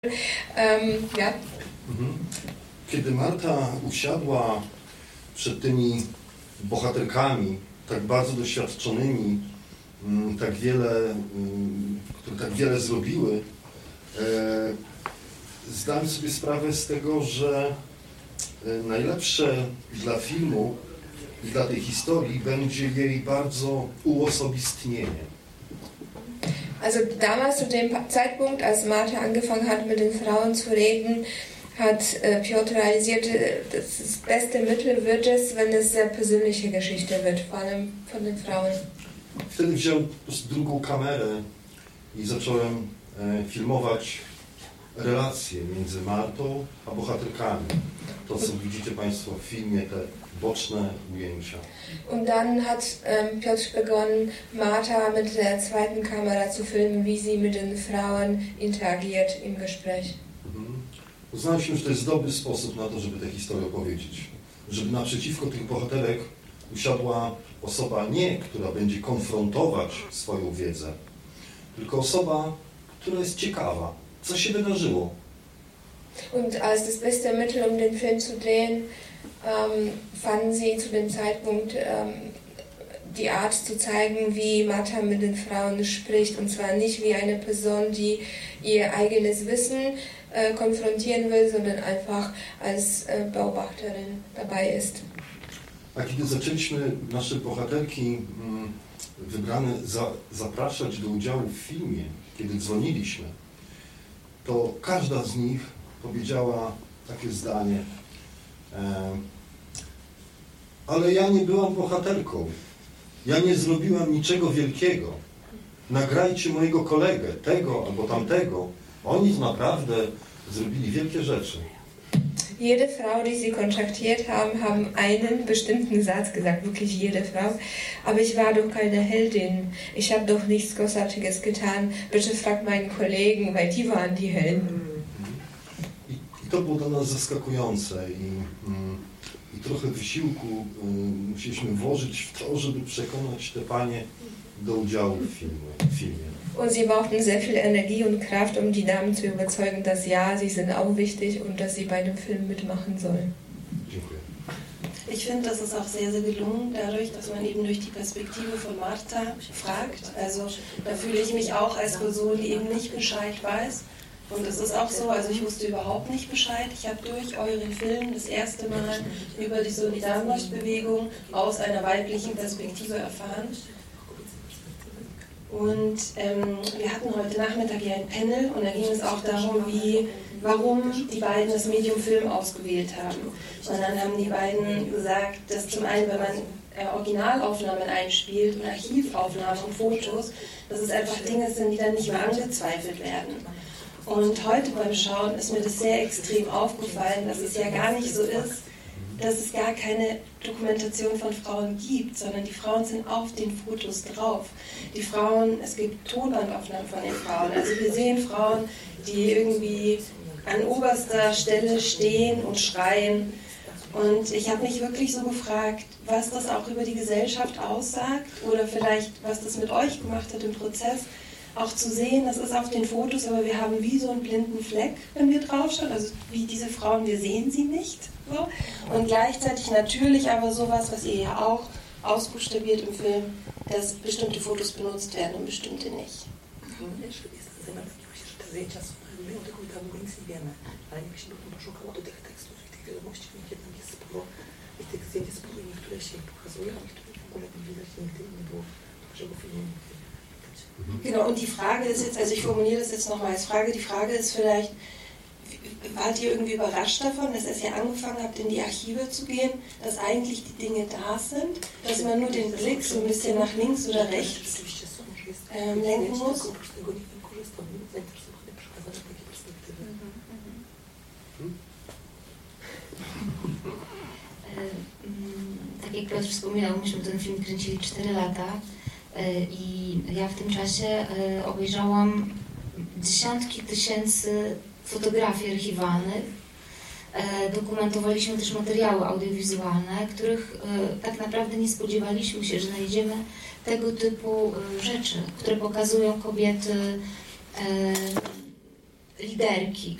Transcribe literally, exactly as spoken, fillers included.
Um, ja. Kiedy Marta usiadła przed tymi bohaterkami, tak bardzo doświadczonymi, tak wiele, które tak wiele zrobiły, zdałem sobie sprawę z tego, że najlepsze dla filmu i dla tej historii będzie jej bardzo uosobistnienie. Also damals zu dem Zeitpunkt, als Martha angefangen hat, mit den Frauen zu reden, hat äh, Piotr realisiert, dass das beste Mittel wird es, wenn es sehr persönliche Geschichte wird, vor allem von den Frauen. Wtedy wziąłem po prostu drugą kamerę i zacząłem e, filmować relacje między Martą a bohaterkami. To, co widzicie Państwo w filmie, te boczne ujęcia. Und dann hat ähm, Piotr begonnen, Martha mit der zweiten Kamera zu filmen, wie sie mit den Frauen interagiert im Gespräch. Mhm. Uznaliśmy, że to jest dobry sposób na to, żeby tę historię opowiedzieć. Żeby naprzeciwko tych bohaterek usiadła osoba nie, która będzie konfrontować swoją wiedzę, tylko osoba, która jest ciekawa, co się wydarzyło. Und als das beste Mittel, um den Film zu drehen, ähm, fanden sie zu dem Zeitpunkt ähm, die Art zu zeigen, wie Martha mit den Frauen spricht. Und zwar nicht wie eine Person, die ihr eigenes Wissen äh, konfrontieren will, sondern einfach als äh, Beobachterin dabei ist. A kiedy zaczęliśmy nasze bohaterki wybrane za, zapraszać do udziału w filmie, kiedy dzwoniliśmy, to każda z nich powiedziała takie zdanie: e, ale ja nie byłam bohaterką, ja nie zrobiłam niczego wielkiego, nagrajcie mojego kolegę, tego albo tamtego, oni naprawdę zrobili wielkie rzeczy. Jede Frau, die sie kontaktiert haben, haben einen bestimmten Satz gesagt, wirklich jede Frau. Aber ich war doch keine Heldin. Ich habe doch nichts Großartiges getan. Bitte frag meinen Kollegen, weil die waren die Helden. I, i to było dla nas zaskakujące i, i trochę wysiłku um, musieliśmy włożyć w to, żeby przekonać te panie do udziału w filmie. W filmie. Und sie brauchten sehr viel Energie und Kraft, um die Damen zu überzeugen, dass ja, sie sind auch wichtig und dass sie bei dem Film mitmachen sollen. Ich finde, das ist auch sehr, sehr gelungen, dadurch, dass man eben durch die Perspektive von Martha fragt. Also da fühle ich mich auch als Person, die eben nicht Bescheid weiß. Und es ist auch so, also ich wusste überhaupt nicht Bescheid. Ich habe durch euren Film das erste Mal über die Solidarność-Bewegung aus einer weiblichen Perspektive erfahren. Und ähm, wir hatten heute Nachmittag ja ein Panel und da ging es auch darum, wie, warum die beiden das Medium Film ausgewählt haben. Und dann haben die beiden gesagt, dass zum einen, wenn man äh, Originalaufnahmen einspielt und Archivaufnahmen und Fotos, dass es einfach Dinge sind, die dann nicht mehr angezweifelt werden. Und heute beim Schauen ist mir das sehr extrem aufgefallen, dass es ja gar nicht so ist, dass es gar keine Dokumentation von Frauen gibt, sondern die Frauen sind auf den Fotos drauf. Die Frauen, es gibt Tonbandaufnahmen von den Frauen. Also wir sehen Frauen, die irgendwie an oberster Stelle stehen und schreien. Und ich habe mich wirklich so gefragt, was das auch über die Gesellschaft aussagt oder vielleicht, was das mit euch gemacht hat im Prozess, auch zu sehen, das ist auf den Fotos, aber wir haben wie so einen blinden Fleck, wenn wir draufschauen, also wie diese Frauen, wir sehen sie nicht. So. Und gleichzeitig natürlich aber sowas, was ihr ja auch ausbuchstabiert im Film, dass bestimmte Fotos benutzt werden und bestimmte nicht. Mhm. Genau, und die Frage ist jetzt, also ich formuliere das jetzt nochmal als Frage, die Frage ist vielleicht, wart ihr irgendwie überrascht davon, dass als ihr angefangen habt, in die Archive zu gehen, dass eigentlich die Dinge da sind, dass man nur den Blick so ein bisschen nach links oder rechts ähm, lenken muss? Tak jak Piotr wspominał, myśmy ten film kręcili cztery lata i ja w tym czasie obejrzałam dziesiątki tysięcy fotografii archiwalnych. Dokumentowaliśmy też materiały audiowizualne, których tak naprawdę nie spodziewaliśmy się, że znajdziemy tego typu rzeczy, które pokazują kobiety liderki,